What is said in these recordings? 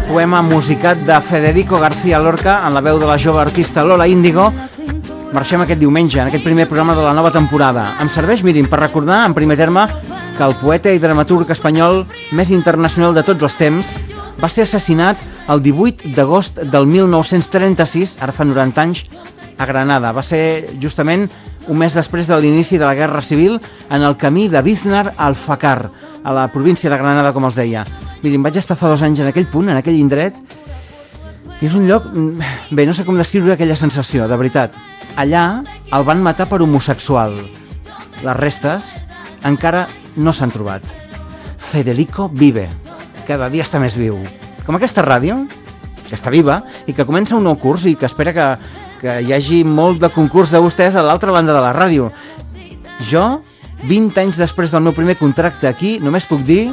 poema musicat de Federico García Lorca en la veu de la jove artista Lola Índigo. Marxem aquest diumenge, en aquest primer programa de la nova temporada. Em serveix, mirin, per recordar, en primer terme, que el poeta i dramaturg espanyol més internacional de tots els temps va ser assassinat el 18 d'agost del 1936, ara fa 90 anys, a Granada. Va ser justament un mes després de l'inici de la Guerra Civil en el camí de Biznar al Facar, a la província de Granada, com els deia. Mirin, vaig estar fa 2 anys en aquell punt, en aquell indret, i és un lloc... Bé, no sé com descriure aquella sensació, de veritat. Allà el van matar per homosexual. Les restes encara no s'han trobat. Federico vive. Cada dia està més viu. Com aquesta ràdio, que està viva i que comença un nou curs i que espera que hi hagi molt de concurs de vostès a l'altra banda de la ràdio. Jo, 20 anys després del meu primer contracte aquí, només puc dir...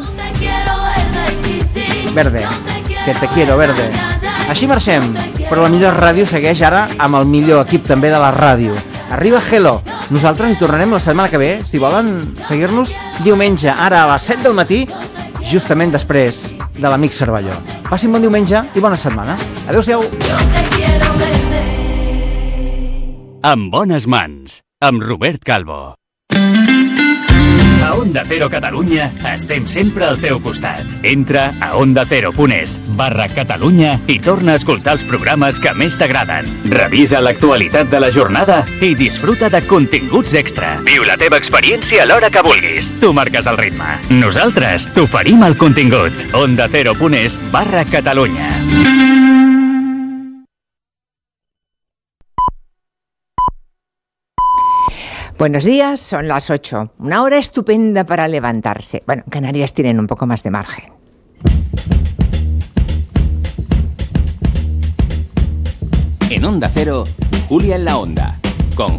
Verde, que te quiero, verde. Així marxem, però la millor ràdio segueix ara amb el millor equip també de la ràdio. Arriba Hello. Nosaltres hi tornarem la setmana que ve, si volen seguir-nos, diumenge, ara a les 7 del matí, justament després de l'amic Cervelló. Passin bon diumenge i bona setmana. Adéu-siau. En bones mans, amb Robert Calvo. A Onda Cero Catalunya estem sempre al teu costat. Entra a ondacero.es/Catalunya i torna a escoltar els programes que més t'agraden. Revisa l'actualitat de la jornada i disfruta de continguts extra. Viu la teva experiència a l'hora que vulguis. Tu marques el ritme. Nosaltres t'oferim el contingut. ondacero.es/Catalunya. Buenos días, son las 8. Una hora estupenda para levantarse. Bueno, en Canarias tienen un poco más de margen. En Onda Cero, Julia en la Onda.